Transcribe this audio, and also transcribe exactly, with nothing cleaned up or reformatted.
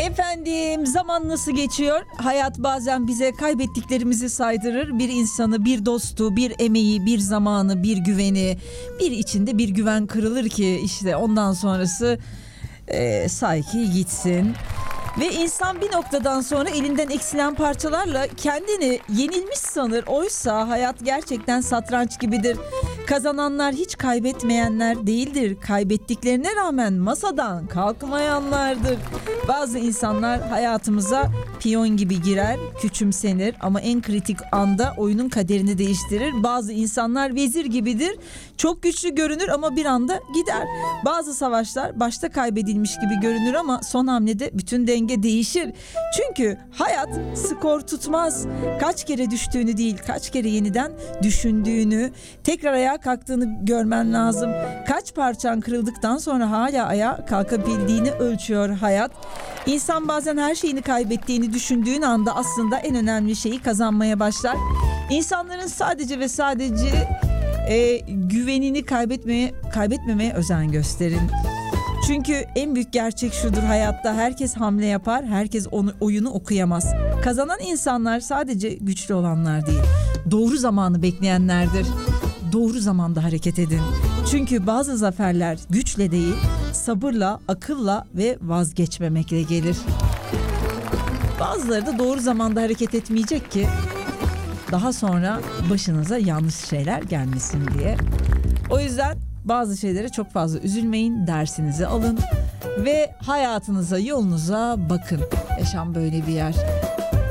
Efendim, zaman nasıl geçiyor? Hayat bazen bize kaybettiklerimizi saydırır. Bir insanı, bir dostu, bir emeği, bir zamanı, bir güveni, bir içinde bir güven kırılır ki işte ondan sonrası e, say ki gitsin. Ve insan bir noktadan sonra elinden eksilen parçalarla kendini yenilmiş sanır. Oysa hayat gerçekten satranç gibidir. Kazananlar hiç kaybetmeyenler değildir. Kaybettiklerine rağmen masadan kalkmayanlardır. Bazı insanlar hayatımıza piyon gibi girer, küçümsenir ama en kritik anda oyunun kaderini değiştirir. Bazı insanlar vezir gibidir. Çok güçlü görünür ama bir anda gider. Bazı savaşlar başta kaybedilmiş gibi görünür ama son hamlede bütün denge değişir. Çünkü hayat skor tutmaz. Kaç kere düştüğünü değil, kaç kere yeniden düşündüğünü, tekrar ayağa kalktığını görmen lazım. Kaç parçan kırıldıktan sonra hala ayağa kalkabildiğini ölçüyor hayat. İnsan bazen her şeyini kaybettiğini düşündüğün anda aslında en önemli şeyi kazanmaya başlar. İnsanların sadece ve sadece e, güvenini kaybetmeye, kaybetmemeye özen gösterin. Çünkü en büyük gerçek şudur: hayatta herkes hamle yapar, herkes onu, oyunu okuyamaz. Kazanan insanlar sadece güçlü olanlar değil, doğru zamanı bekleyenlerdir. Doğru zamanda hareket edin. Çünkü bazı zaferler güçle değil, sabırla, akılla ve vazgeçmemekle gelir. Bazıları da doğru zamanda hareket etmeyecek ki daha sonra başınıza yanlış şeyler gelmesin diye. O yüzden bazı şeylere çok fazla üzülmeyin, dersinizi alın ve hayatınıza, yolunuza bakın. Yaşam böyle bir yer.